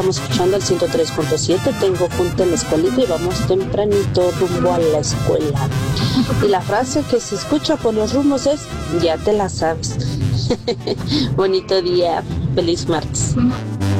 Estamos escuchando el 103.7. Tengo junta en la escuelita y vamos tempranito rumbo a la escuela. Y la frase que se escucha por los rumbos es: ya te la sabes. Bonito día, feliz martes.